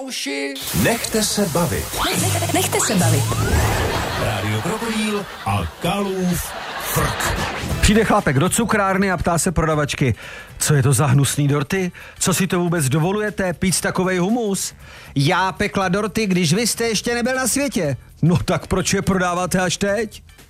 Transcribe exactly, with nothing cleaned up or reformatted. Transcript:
Uši. Nechte se bavit. Nech, nechte se bavit. Rádio Krokodýl a Kalův frk. Přijde chlapek do cukrárny a ptá se prodavačky, co je to za hnusný dorty? Co si to vůbec dovolujete, pít takovej humus? Já pekla dorty, když vy jste ještě nebyl na světě. No tak proč je prodáváte až teď?